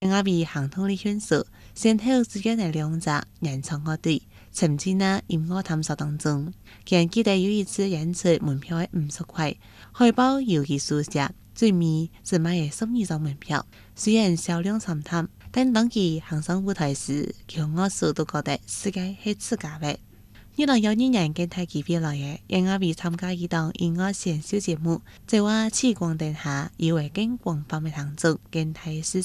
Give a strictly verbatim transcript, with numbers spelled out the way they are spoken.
因我為行通的選手，先後自己嘅兩隻演唱樂隊，沉浸喺音樂探索當中。佢記得有一次演出門票係五十塊，海報有佢書寫，最尾只買嘅十二張門票。雖然銷量慘淡，但當佢行上舞台時，佢我所都覺得世界係自家嘅。二零一二年嘅台機會來嘅，因我為參加一檔音樂選秀節目，在我曙光燈下，以為更廣泛嘅聽眾跟台市